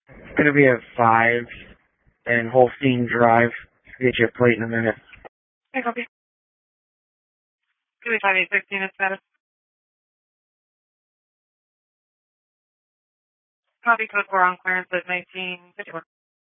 It's going to be at 5 and Holstein Drive. Get you a plate in a minute. Hey, copy. Give me 5816 at status. Copy code 4 on clearance at 1951.